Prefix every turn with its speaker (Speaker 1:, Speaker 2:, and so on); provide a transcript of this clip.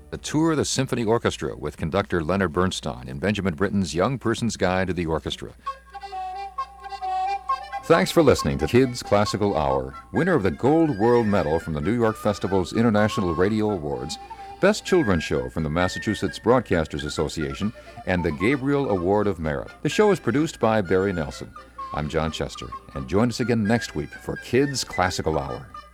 Speaker 1: A tour of the symphony orchestra with conductor Leonard Bernstein in Benjamin Britten's Young Person's Guide to the Orchestra. Thanks for listening to Kids Classical Hour, winner of the Gold World Medal from the New York Festival's International Radio Awards, Best Children's Show from the Massachusetts Broadcasters Association, and the Gabriel Award of Merit. The show is produced by Barry Nelson. I'm John Chester, and join us again next week for Kids Classical Hour.